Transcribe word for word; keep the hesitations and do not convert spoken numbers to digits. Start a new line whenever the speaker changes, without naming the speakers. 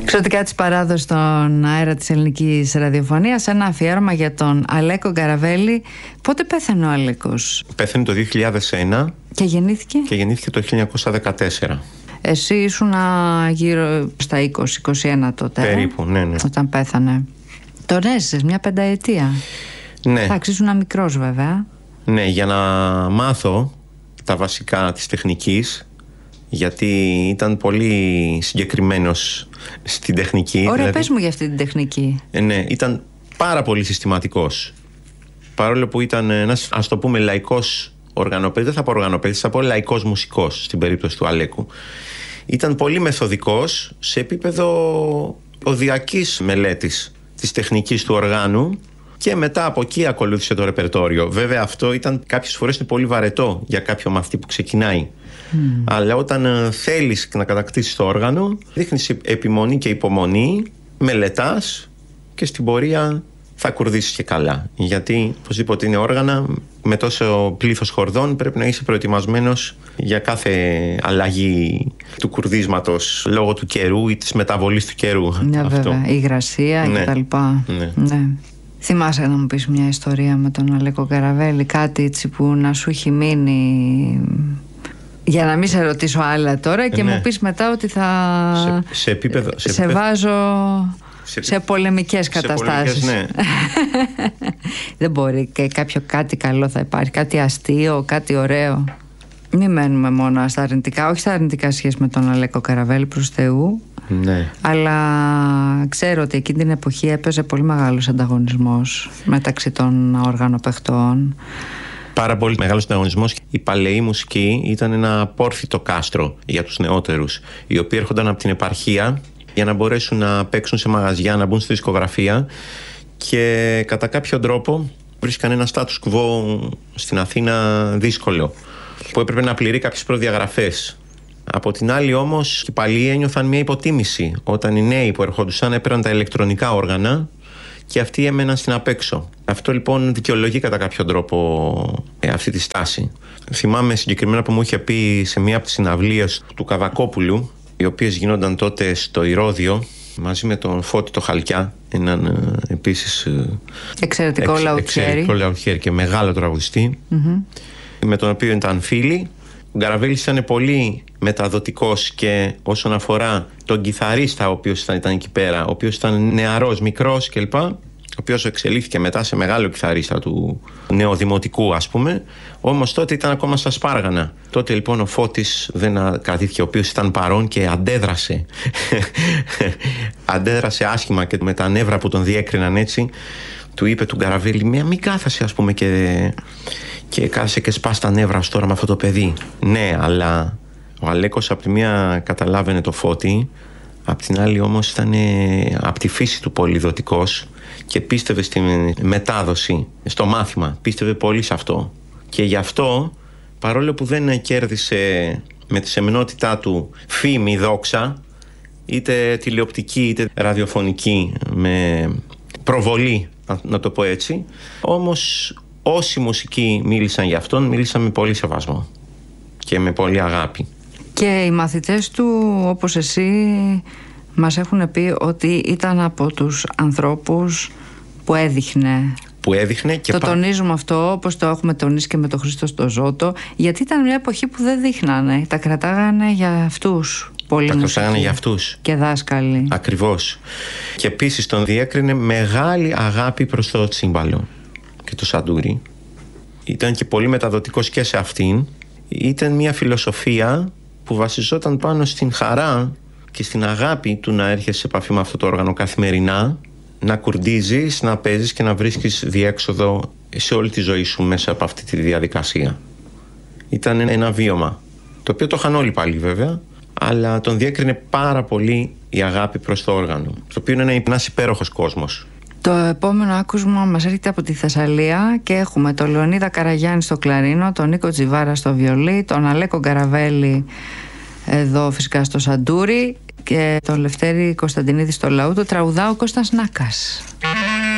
Ξωτικά της παράδοσης στον αέρα της ελληνικής ραδιοφωνίας, ένα αφιέρωμα για τον Αλέκο Γκαραβέλη. Πότε πέθανε ο Αλέκος?
Πέθανε το δύο χιλιάδες ένα
και γεννήθηκε?
Και γεννήθηκε το χίλια εννιακόσια δεκατέσσερα.
Εσύ ήσουν γύρω στα είκοσι είκοσι ένα τότε.
Περίπου, ναι, ναι.
Όταν πέθανε. Τον έζησες μια πενταετία.
Ναι.
Εντάξει, ήσουν μικρός βέβαια.
Ναι, για να μάθω τα βασικά της τεχνικής, γιατί ήταν πολύ συγκεκριμένος στην τεχνική.
Ωραία,
δηλαδή,
πες μου για αυτή την τεχνική.
ε, Ναι, ήταν πάρα πολύ συστηματικός. Παρόλο που ήταν ένας, ας το πούμε, λαϊκός οργανοπαίδης, δεν θα πω οργανοπαίδης, θα πω λαϊκός μουσικός στην περίπτωση του Αλέκου. Ήταν πολύ μεθοδικός σε επίπεδο οδιακής μελέτης της τεχνικής του οργάνου και μετά από εκεί ακολούθησε το ρεπερτόριο. Βέβαια αυτό ήταν κάποιες φορές είναι πολύ βαρετό για κάποιο μαθητή που ξεκινάει. Mm. Αλλά όταν uh, θέλεις να κατακτήσεις το όργανο, δείχνεις επιμονή και υπομονή, μελετάς και στην πορεία θα κουρδίσεις και καλά. Γιατί οπωσδήποτε είναι όργανα με τόσο πλήθος χορδών, πρέπει να είσαι προετοιμασμένος για κάθε αλλαγή του κουρδίσματος λόγω του καιρού ή της μεταβολής του καιρού.
Ναι, αυτό. Βέβαια, η υγρασία
ναι.
κτλ.
Ναι.
Ναι. Θυμάσαι να μου πεις μια ιστορία με τον Αλέκο Γκαραβέλη, κάτι έτσι που να σου έχει μείνει, για να μην σε ρωτήσω άλλα τώρα και ναι. μου πεις μετά ότι θα
σε, σε, επίπεδο, σε,
σε
επίπεδο...
βάζω
σε,
σε πολεμικές σε καταστάσεις.
Πολεμικές, ναι.
Δεν μπορεί, και κάποιο κάτι καλό θα υπάρχει, κάτι αστείο, κάτι ωραίο. Μην μένουμε μόνο στα αρνητικά, όχι στα αρνητικά σχέση με τον Αλέκο Γκαραβέλη, προς Θεού.
Ναι.
Αλλά ξέρω ότι εκείνη την εποχή έπαιζε πολύ μεγάλος ανταγωνισμός μεταξύ των οργανοπαιχτών.
Πάρα πολύ μεγάλος ανταγωνισμός. Η παλαιή μουσική ήταν ένα απόρθητο κάστρο για τους νεότερους, οι οποίοι έρχονταν από την επαρχία για να μπορέσουν να παίξουν σε μαγαζιά, να μπουν στη δισκογραφία και κατά κάποιο τρόπο βρίσκαν ένα status quo στην Αθήνα δύσκολο, που έπρεπε να πληρεί κάποιες προδιαγραφές. Από την άλλη όμως οι παλαιοί ένιωθαν μια υποτίμηση όταν οι νέοι που ερχόντουσαν έπαιρναν τα ηλεκτρονικά όργανα και αυτοί έμεναν στην απέξω. Αυτό λοιπόν δικαιολογεί κατά κάποιο τρόπο ε, αυτή τη στάση. Θυμάμαι συγκεκριμένα που μου είχε πει σε μία από τις συναυλίες του Καβακόπουλου, οι οποίες γινόταν τότε στο Ηρώδειο, μαζί με τον Φώτη το Χαλκιά, έναν ε, επίσης ε,
εξαιρετικό
εξ,
λαουτιέρι.
εξαιρετικό λαουτιέρι και μεγάλο τραγουδιστή, mm-hmm. με τον οποίο ήταν φίλοι. Ο Γκαραβέλης ήταν πολύ μεταδοτικός και όσον αφορά τον κιθαρίστα ο οποίος ήταν, ήταν εκεί πέρα, ο οποίος ήταν νεαρός, μικρός κλπ, ο οποίος εξελίχθηκε μετά σε μεγάλο κιθαρίστα του νεοδημοτικού, ας πούμε, όμως τότε ήταν ακόμα στα σπάργανα. Τότε λοιπόν ο Φώτης δεν κρατήθηκε, ο οποίος ήταν παρόν και αντέδρασε αντέδρασε άσχημα και με τα νεύρα που τον διέκριναν έτσι, του είπε του Γκαραβέλη, μην κάθεσαι ας πούμε και, και κάθεσαι και σπάς τα νεύρα σου τώρα με αυτό το παιδί. Ναι, αλλά ο Αλέκος από τη μία καταλάβαινε το Φώτη, απ' την άλλη όμως ήταν από τη φύση του πολυδοτικός και πίστευε στη μετάδοση, στο μάθημα, πίστευε πολύ σε αυτό. Και γι' αυτό, παρόλο που δεν κέρδισε με τη σεμνότητά του φήμη, δόξα, είτε τηλεοπτική είτε ραδιοφωνική, με προβολή, να το πω έτσι, όμως όσοι μουσικοί μίλησαν για αυτόν, μίλησαν με πολύ σεβασμό και με πολύ αγάπη. Και
οι μαθητές του, όπως εσύ, μας έχουν πει ότι ήταν από τους ανθρώπους που έδειχνε. Που έδειχνε και το πά... τονίζουμε αυτό, όπως το έχουμε τονίσει και με τον Χρήστο στο Ζώτο, γιατί ήταν μια εποχή που δεν δείχνανε, τα κρατάγανε για αυτούς. Πολύ τα κρατάγανε για αυτούς. Και δάσκαλοι. Ακριβώς. Και επίσης τον διέκρινε μεγάλη αγάπη προς το τσίμπαλο και το σαντούρι. Ήταν και πολύ μεταδοτικός και σε αυτήν. Ήταν μια φιλοσοφία που βασιζόταν πάνω στην χαρά και στην αγάπη του να έρχεσαι σε επαφή με αυτό το όργανο καθημερινά, να κουρντίζεις, να παίζεις και να βρίσκεις διέξοδο σε όλη τη ζωή σου μέσα από αυτή τη διαδικασία. Ήταν ένα βίωμα, το οποίο το είχαν όλοι πάλι βέβαια, αλλά τον διέκρινε πάρα πολύ η αγάπη προς το όργανο, το οποίο είναι ένας υπέροχος κόσμος. Το επόμενο άκουσμα μας έρχεται από τη Θεσσαλία και έχουμε τον Λεωνίδα Καραγιάννη στο κλαρίνο, τον Νίκο Τζιβάρα στο βιολί, τον Αλέκο Γκαραβέλη εδώ φυσικά στο σαντούρι και τον Λευτέρη Κωνσταντινίδη στο λαούτο. Τραγουδά ο Κώστας Νάκας.